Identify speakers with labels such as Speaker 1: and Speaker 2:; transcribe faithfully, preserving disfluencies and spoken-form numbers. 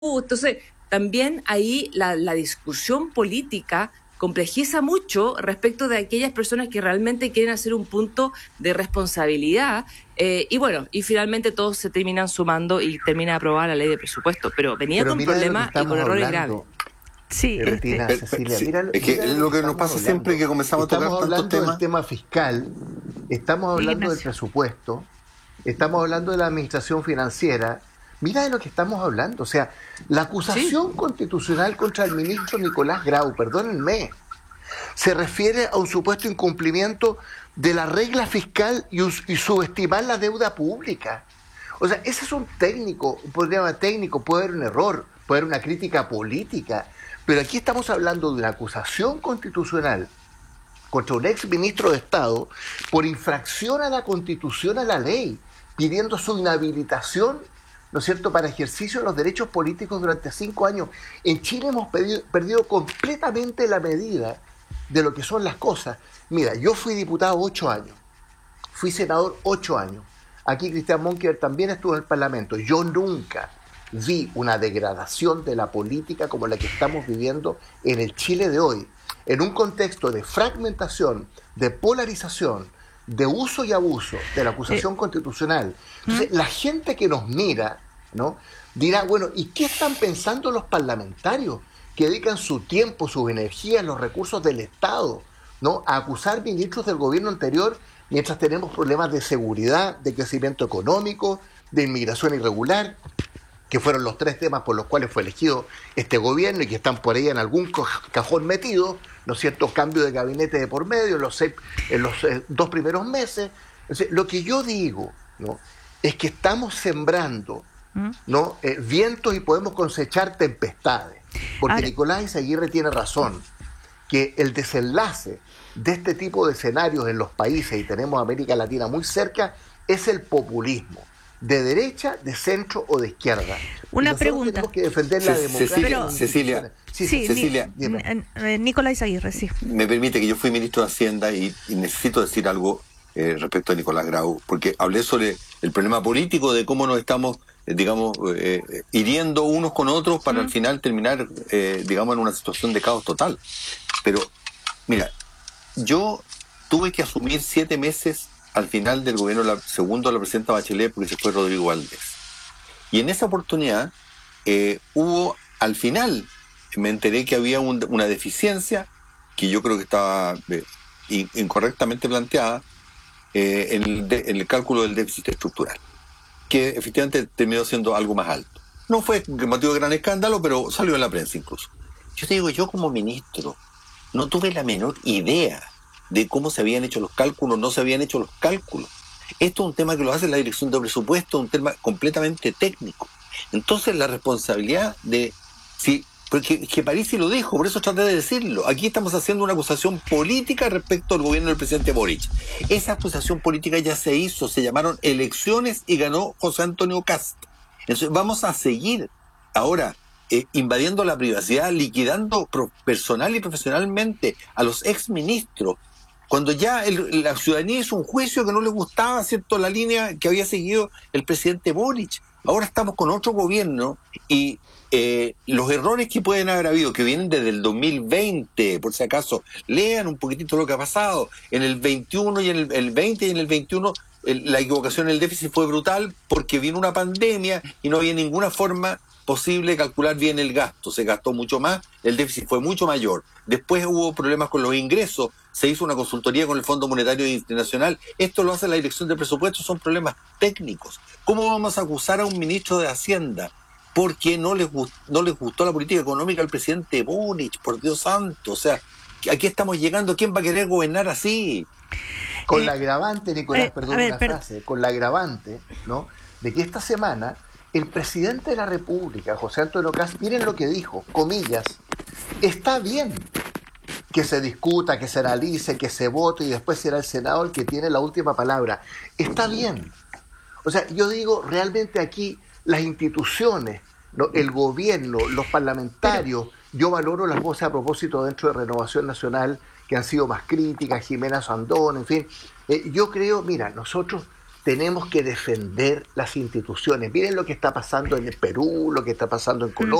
Speaker 1: Entonces, también ahí la, la discusión política complejiza mucho respecto de aquellas personas que realmente quieren hacer un punto de responsabilidad. Eh, y bueno, y finalmente todos se terminan sumando y termina aprobada la ley de presupuesto. Pero venía
Speaker 2: Pero
Speaker 1: con
Speaker 2: mira de lo que
Speaker 1: problemas y con
Speaker 2: estamos
Speaker 1: errores graves.
Speaker 2: hablando,
Speaker 3: Sí,
Speaker 2: eh,
Speaker 3: este,
Speaker 2: Betina,
Speaker 4: Pero, pero,
Speaker 2: Cecilia,
Speaker 4: sí,
Speaker 2: mira,
Speaker 4: es que
Speaker 2: mira de
Speaker 4: es
Speaker 2: lo
Speaker 4: lo
Speaker 2: que
Speaker 4: que nos
Speaker 2: estamos
Speaker 4: pasa siempre
Speaker 2: hablando.
Speaker 4: que comenzamos a tocar
Speaker 2: Estamos
Speaker 4: tantos
Speaker 2: hablando del
Speaker 4: temas.
Speaker 2: tema fiscal, estamos
Speaker 3: sí,
Speaker 2: hablando del
Speaker 3: Ignacio.
Speaker 2: presupuesto, estamos hablando de la administración financiera. Mira de lo que estamos hablando. O sea, la
Speaker 1: Sí.
Speaker 2: acusación constitucional contra el ministro Nicolás Grau, perdónenme, se refiere a un supuesto incumplimiento de la regla fiscal y, us- y subestimar la deuda pública. O sea, ese es un técnico, un problema técnico, puede haber un error, puede haber una crítica política, pero aquí estamos hablando de una acusación constitucional contra un ex ministro de Estado por infracción a la Constitución, a la ley, pidiendo su inhabilitación, ¿no es cierto?, para ejercicio de los derechos políticos durante cinco años. En Chile hemos pedido- perdido completamente la medida de lo que son las cosas. Mira, yo fui diputado ocho años, fui senador ocho años. Aquí Cristian Monkever también estuvo en el Parlamento. Yo nunca vi una degradación de la política como la que estamos viviendo en el Chile de hoy, en un contexto de fragmentación, de polarización, de uso y abuso de la
Speaker 3: Eh,
Speaker 2: acusación constitucional.
Speaker 3: ¿Mm?
Speaker 2: Entonces, la gente que nos mira, ¿no?, dirá, bueno, ¿y qué están pensando los parlamentarios que dedican su tiempo, sus energías, los recursos del Estado, ¿no?, a acusar ministros del gobierno anterior mientras tenemos problemas de seguridad, de crecimiento económico, de inmigración irregular, que fueron los tres temas por los cuales fue elegido este gobierno y que están por ahí en algún cajón metido, ¿no es cierto?, cambio de gabinete de por medio en los, seis, en los eh, dos primeros meses. Entonces, lo que yo digo, ¿no?, es que estamos sembrando,
Speaker 3: ¿Mm?
Speaker 2: ¿no?, eh, vientos y podemos cosechar tempestades, porque
Speaker 3: Ahora,
Speaker 2: Nicolás Izaguirre tiene razón, que el desenlace de este tipo de escenarios en los países, y tenemos a América Latina muy cerca, es el populismo, de derecha, de centro o de izquierda. Y
Speaker 3: una
Speaker 2: nosotros
Speaker 3: pregunta.
Speaker 2: tenemos que defender la
Speaker 4: Ce-
Speaker 2: democracia.
Speaker 4: Cecilia,
Speaker 3: Pero-
Speaker 2: las
Speaker 4: Cecilia,
Speaker 2: instituciones. Sí,
Speaker 3: Sí,
Speaker 2: sí,
Speaker 3: Ni-
Speaker 4: Cecilia,
Speaker 2: dime.
Speaker 3: n- eh, Nicolás Aguirre, sí.
Speaker 4: me permite que yo fui ministro de Hacienda y, y necesito decir algo eh, respecto a Nicolás Grau, porque hablé sobre el problema político de cómo nos estamos, eh, digamos, eh, eh, hiriendo unos con otros para
Speaker 3: ¿Mm?
Speaker 4: al final terminar, eh, digamos, en una situación de caos total. Pero, mira, yo tuve que asumir siete meses al final del gobierno, la, segundo a la presidenta Bachelet, porque se fue Rodrigo Valdés. Y en esa oportunidad eh, hubo, al final, me enteré que había un, una deficiencia que yo creo que estaba eh, in, incorrectamente planteada eh, en, el de, en el cálculo del déficit estructural, que efectivamente terminó siendo algo más alto. No fue motivo de gran escándalo, pero salió en la prensa incluso. Yo te digo, yo como ministro no tuve la menor idea de cómo se habían hecho los cálculos, no se habían hecho los cálculos. Esto es un tema que lo hace la dirección de presupuesto, un tema completamente técnico. Entonces la responsabilidad de... si porque que Parisi lo dijo, por eso traté de decirlo. Aquí estamos haciendo una acusación política respecto al gobierno del presidente Boric. Esa acusación política ya se hizo, se llamaron elecciones y ganó José Antonio Cast. Entonces vamos a seguir ahora eh, invadiendo la privacidad, liquidando pro, personal y profesionalmente a los exministros, cuando ya el, la ciudadanía hizo un juicio que no le gustaba, ¿cierto?, la línea que había seguido el presidente Boric. Ahora estamos con otro gobierno y eh, los errores que pueden haber habido, que vienen desde el dos mil veinte, por si acaso, lean un poquitito lo que ha pasado. En el veintiuno y en el, el veinte y en el veintiuno el, la equivocación en el déficit fue brutal porque vino una pandemia y no había ninguna forma posible calcular bien el gasto, se gastó mucho más, el déficit fue mucho mayor. Después hubo problemas con los ingresos, se hizo una consultoría con el Fondo Monetario Internacional, esto lo hace la Dirección de Presupuestos, son problemas técnicos. ¿Cómo vamos a acusar a un ministro de Hacienda porque no les gustó, no les gustó la política económica del presidente Boric? Por Dios santo, o sea, aquí estamos llegando, ¿quién va a querer gobernar así?
Speaker 2: Con
Speaker 3: Eh,
Speaker 2: la agravante, Nicolás,
Speaker 3: eh,
Speaker 2: perdón,
Speaker 3: a ver,
Speaker 2: una
Speaker 3: per-
Speaker 2: frase, con la agravante, ¿no?, de que esta semana el presidente de la República, José Antonio Cast, miren lo que dijo, comillas, está bien que se discuta, que se analice, que se vote y después será el Senado el que tiene la última palabra. Está bien. O sea, yo digo, realmente aquí las instituciones, ¿no?, el gobierno, los
Speaker 3: pero,
Speaker 2: parlamentarios, yo valoro las voces a propósito dentro de Renovación Nacional que han sido más críticas, Jimena Sandón, en fin. Eh, yo creo, mira, nosotros tenemos que defender las instituciones. Miren lo que está pasando en el Perú, lo que está pasando en Colombia.